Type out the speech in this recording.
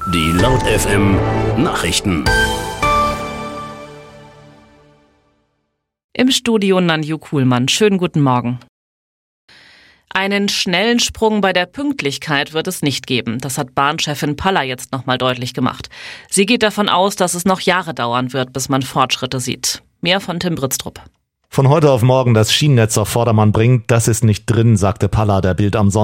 Die Laut FM Nachrichten. Im Studio Nanju Kuhlmann. Schönen guten Morgen. Einen schnellen Sprung bei der Pünktlichkeit wird es nicht geben. Das hat Bahnchefin Palla jetzt nochmal deutlich gemacht. Sie geht davon aus, dass es noch Jahre dauern wird, bis man Fortschritte sieht. Mehr von Tim Britztrup. Von heute auf morgen das Schienennetz auf Vordermann bringt, das ist nicht drin, sagte Palla der Bild am Sonntag.